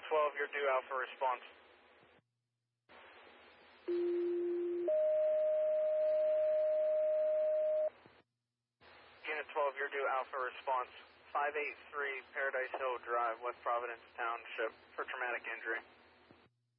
12, you're due Alpha response. Unit 12, you're due Alpha response. 583 Paradise Hill Drive, West Providence Township for traumatic injury.